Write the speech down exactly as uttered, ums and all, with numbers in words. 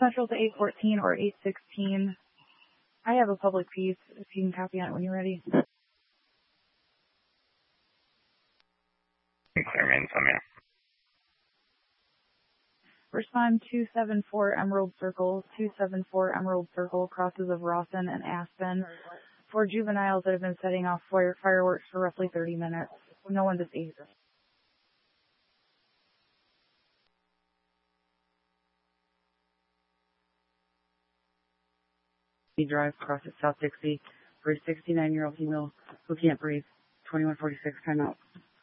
Central to eight fourteen or eight sixteen. I have a public piece, if you can copy on it when you're ready. Clear main, tell me. Respond two seven four Emerald Circle, two seven four Emerald Circle, crosses of Rawson and Aspen, for juveniles that have been setting off fire, fireworks for roughly thirty minutes. No one deceased. He drives across at South Dixie for a sixty-nine-year-old female who can't breathe. twenty-one forty-six, time out.